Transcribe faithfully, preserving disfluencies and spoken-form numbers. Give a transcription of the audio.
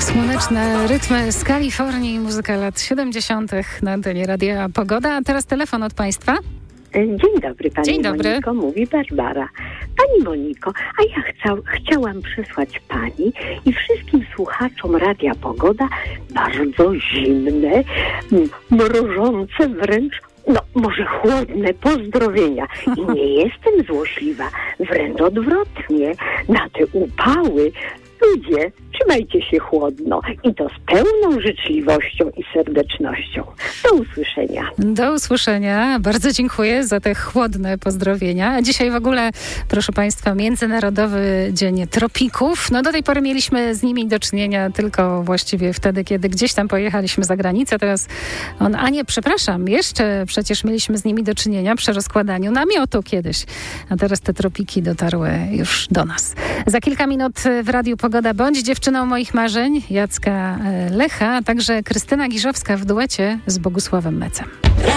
Słoneczne rytmy z Kalifornii, muzyka lat siedemdziesiątych na antenie Radia Pogoda. A teraz telefon od Państwa. Dzień dobry Pani Dzień dobry. Moniko, mówi Barbara. Pani Moniko, a ja chca, chciałam przesłać Pani i wszystkim słuchaczom Radia Pogoda bardzo zimne, m- mrożące wręcz, no może chłodne pozdrowienia. I nie jestem złośliwa, wręcz odwrotnie. Na te upały ludzie, trzymajcie się chłodno i to z pełną życzliwością i serdecznością. Do usłyszenia. Do usłyszenia. Bardzo dziękuję za te chłodne pozdrowienia. A dzisiaj w ogóle, proszę Państwa, Międzynarodowy Dzień Tropików. No do tej pory mieliśmy z nimi do czynienia tylko właściwie wtedy, kiedy gdzieś tam pojechaliśmy za granicę. Teraz on, a nie, przepraszam, jeszcze przecież mieliśmy z nimi do czynienia przy rozkładaniu namiotu kiedyś. A teraz te tropiki dotarły już do nas. Za kilka minut w Radiu Pogoda bądź dziewczyną moich marzeń Jacka Lecha, a także Krystyna Giżowska w duecie z Bogusławem Mecem.